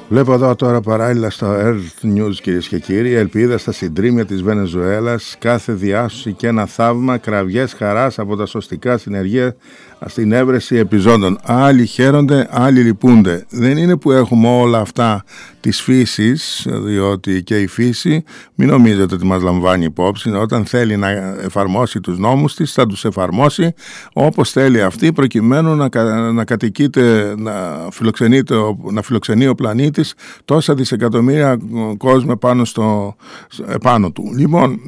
Βλέπω εδώ τώρα παράλληλα στο Earth News, κυρίες και κύριοι, ελπίδα στα συντρίμμια της Βενεζουέλας, κάθε διάσωση και ένα θαύμα, κραυγές χαράς από τα σωστικά συνεργεία στην έβρεση επιζώντων. Άλλοι χαίρονται, άλλοι λυπούνται. Δεν είναι που έχουμε όλα αυτά της φύσης, διότι και η φύση, μην νομίζετε ότι μας λαμβάνει υπόψη. Όταν θέλει να εφαρμόσει τους νόμους της, θα τους εφαρμόσει όπως θέλει αυτή, προκειμένου να κατοικείται, να φιλοξενεί ο πλανήτης τόσα δισεκατομμύρια κόσμο επάνω του. Λοιπόν,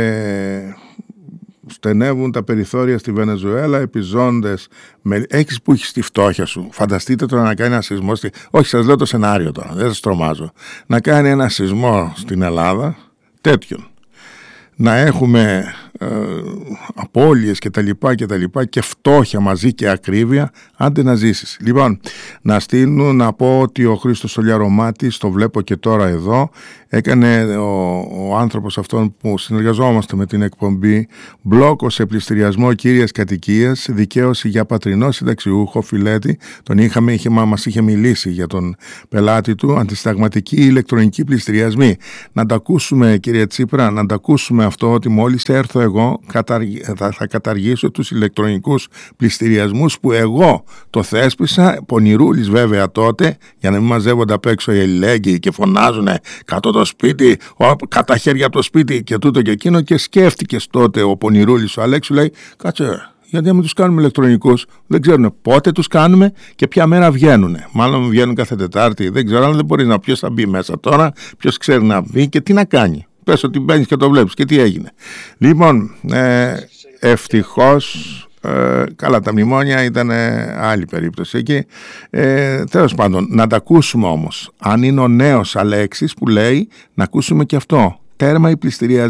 στενεύουν τα περιθώρια στη Βενεζουέλα, επιζώντες. Έχεις που έχεις στη φτώχεια σου. Φανταστείτε τώρα να κάνει ένα σεισμό. Όχι, σας λέω το σενάριο τώρα, δεν σας τρομάζω. Να κάνει ένα σεισμό στην Ελλάδα, τέτοιον. Να έχουμε απώλειες και τα λοιπά και φτώχεια μαζί και ακρίβεια, άντε να ζήσεις. Λοιπόν, να στείλουν, να πω ότι ο Χρήστος Ολιαρομάτης, το βλέπω και τώρα εδώ, έκανε ο άνθρωπος αυτόν που συνεργαζόμαστε με την εκπομπή, μπλόκο σε πληστηριασμό κύριας κατοικίας, δικαίωση για πατρινό συνταξιούχο φιλέτη, μας είχε μιλήσει για τον πελάτη του, αντισυνταγματική ηλεκτρονική πληστηριασμή. Να τα ακούσουμε, κύριε Τσίπρα, να τα ακούσουμε αυτό, ότι μόλις έρθω εγώ θα καταργήσω τους ηλεκτρονικούς πληστηριασμούς που εγώ το θέσπισα, πονηρούλης βέβαια τότε, για να μην μαζεύονται απ' έξω οι ελληνέγγυοι και φωνάζουνε κάτω το σπίτι, κατά χέρια από το σπίτι και τούτο και εκείνο, και σκέφτηκες τότε ο πονηρούλης ο Αλέξου, λέει κάτσε, γιατί να μην τους κάνουμε ηλεκτρονικούς? Δεν ξέρουν πότε τους κάνουμε και ποια μέρα βγαίνουν. Μάλλον βγαίνουν κάθε Τετάρτη, δεν ξέρω, αλλά δεν μπορεί να ποιος θα μπει μέσα τώρα, ποιος ξέρει να μπει και τι να κάνει. Πες ότι μπαίνεις και το βλέπεις και τι έγινε. Λοιπόν, ευτυχώς, καλά, τα μνημόνια ήταν άλλη περίπτωση εκεί. Τέλος πάντων, να τα ακούσουμε όμως. Αν είναι ο νέος Αλέξης που λέει, να ακούσουμε και αυτό. Τέρμα οι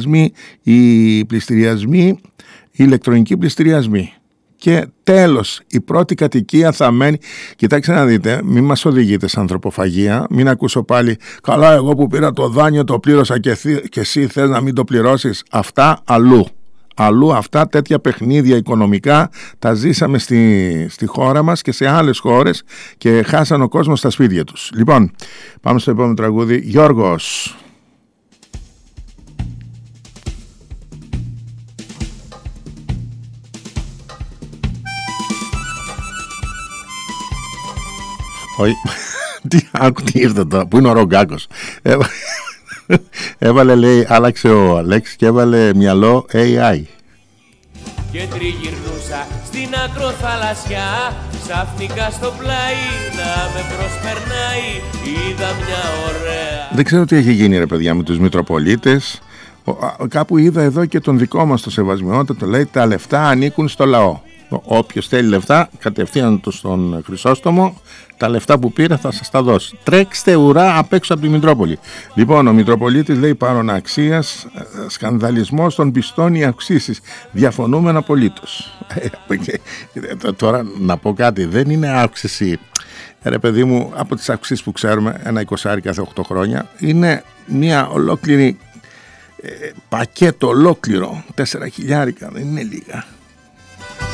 ηλεκτρονικοί πληστηριασμοί. Και τέλος, η πρώτη κατοικία θα μένει. Κοιτάξτε να δείτε, μην μας οδηγείτε σε ανθρωποφαγία. Μην ακούσω πάλι, καλά, εγώ που πήρα το δάνειο το πλήρωσα και εσύ θες να μην το πληρώσεις. Αυτά αλλού αυτά, τέτοια παιχνίδια οικονομικά τα ζήσαμε στη χώρα μας και σε άλλες χώρες και χάσαν ο κόσμος στα σπίτια τους. Λοιπόν, πάμε στο επόμενο τραγούδι. Γιώργος. Όχι, τι ήρθε τώρα, πού είναι ο Ρογκάκος? Έβαλε, λέει, άλλαξε ο Αλέξης και έβαλε μυαλό AI. Και τριγυρνούσα στην ακροθαλασσιά, ξαφνικά στο πλάι να με προσπερνάει, είδα μια ωραία. Δεν ξέρω τι έχει γίνει, ρε παιδιά, με τους Μητροπολίτες. Κάπου είδα εδώ και τον δικό μας το Σεβασμιότατο, λέει, τα λεφτά ανήκουν στο λαό. Όποιος θέλει λεφτά, κατευθείαν του στον Χρυσόστομο, τα λεφτά που πήρα θα σας τα δώσει. Τρέξτε ουρά απ' έξω από τη Μητρόπολη. Λοιπόν, ο Μητροπολίτης λέει, πάρον αξίας, σκανδαλισμός των πιστών ή αυξήσεις. Διαφωνούμεν απολύτως. Τώρα να πω κάτι, δεν είναι αύξηση, ρε παιδί μου, από τις αυξήσεις που ξέρουμε, ένα 20 κάθε 8 χρόνια, είναι μια ολόκληρη πακέτο ολόκληρο, 4.000, δεν είναι λίγα.